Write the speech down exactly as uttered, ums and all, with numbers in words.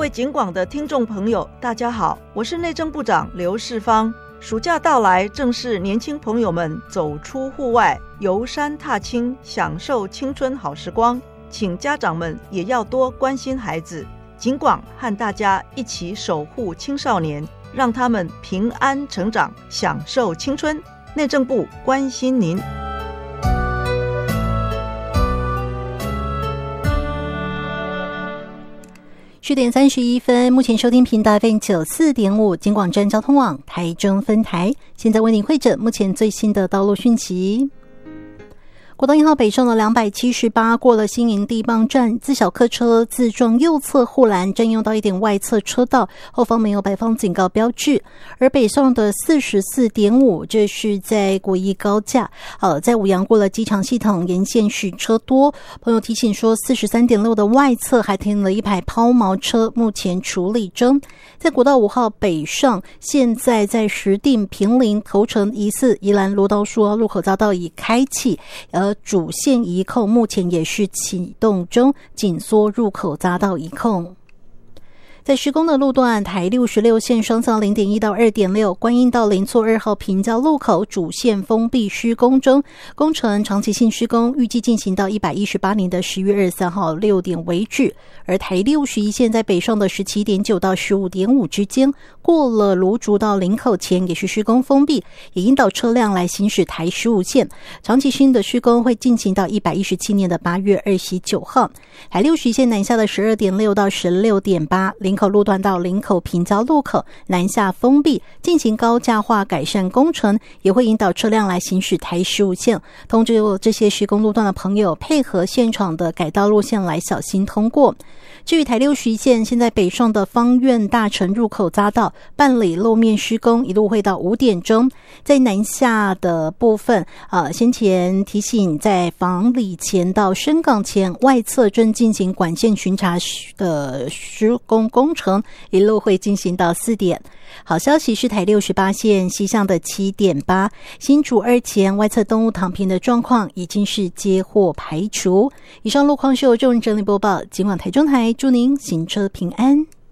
位警广的听众朋友大家好，我是内政部长刘世芳。暑假到来，正是年轻朋友们走出户外游山踏青享受青春好时光，请家长们也要多关心孩子。警广和大家一起守护青少年，让他们平安成长，享受青春。内政部关心您。 十点三十一分，目前收听频道 F M 九十四点五，警广站交通网台中分台。现在为您汇整目前最新的道路讯息。国道一号北上的两百七十八过了新营地磅站，自小客车自撞右侧护栏，占用到一点外侧车道，后方没有摆放警告标志。而北上的四十四点五，这是在国一高架，呃，在五杨过了机场系统沿线是车多。朋友提醒说，四十三点六的外侧还停了一排抛锚车，目前处理中。在国道五号北上，现在在石碇、坪林、头城、疑似宜兰罗道树路口匝道已开启，而主线移控目前也是启动中，紧缩入口匝道移控。在施工的路段，台六十六线双向 零点一 到 二点六， 观音到林厝二号平交路口主线封闭施工中，工程长期性施工，预计进行到一百一十八年的十月二十三号六点为止。而台六十一线在北上的 十七点九 到 十五点五 之间，过了芦竹到林口前也是施工封闭，也引导车辆来行驶台十五线，长期性的施工会进行到一百一十七年的八月二十九号。台六十一线南下的 十二点六 到 十六点八，林口路段到林口平交路口南下封闭，进行高架化改善工程，也会引导车辆来行驶台十五线。通知这些施工路段的朋友，配合现场的改道路线来小心通过。至于台六十一线，现在北上的芳苑大城入口匝道办理路面施工，一路会到五点钟。在南下的部分，呃，先前提醒，在房里前到深港前外侧正进行管线巡查的施工工程，一路会进行到四点。好消息是台六十八线西向的 七点八， 新竹二前外侧东路躺平的状况已经是接获排除。以上路况是由众人整理播报，今晚台中台祝您行车平安。